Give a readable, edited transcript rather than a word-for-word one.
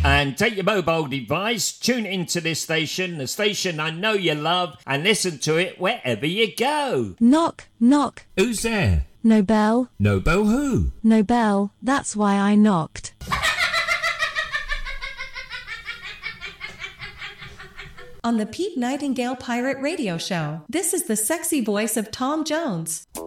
And take your mobile device, tune into this station, the station I know you love, and listen to it wherever you go. Knock, knock. Who's there? No bell. No bell who? No bell, that's why I knocked. On the Pete Nightingale Pirate Radio Show, this is the sexy voice of Tom Jones.